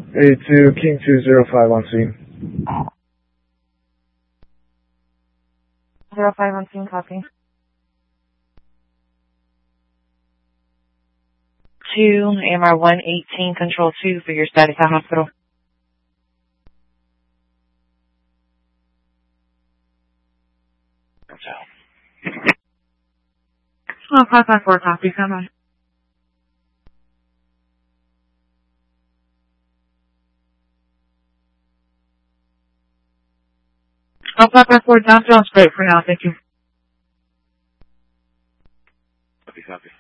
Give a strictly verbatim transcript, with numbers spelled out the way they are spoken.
eight two King two zero five on scene. Zero five on scene, copy. Two, A M R one eighteen, control two for your status at hospital. Oh, five five four, copy, come on. Oh, five five four, down, down, straight for now, thank you. Copy, copy.